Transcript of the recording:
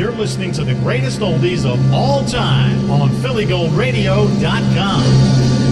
You're listening to the greatest oldies of all time on PhillyGoldRadio.com.